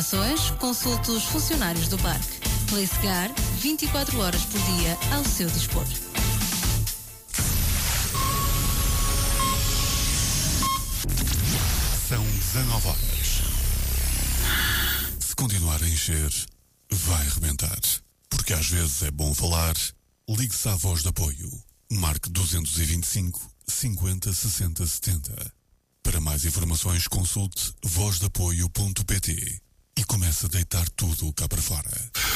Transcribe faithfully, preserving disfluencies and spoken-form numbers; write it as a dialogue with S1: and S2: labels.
S1: Consulte os funcionários do parque. Placegar, vinte e quatro horas por dia ao seu dispor.
S2: São dezanove horas. Se continuar a encher, vai arrebentar. Porque às vezes é bom falar. Ligue-se à Voz de Apoio. Marque dois dois cinco, cinquenta, sessenta, setenta. Para mais informações, consulte voz de apoio ponto pt e comece a deitar tudo cá para fora.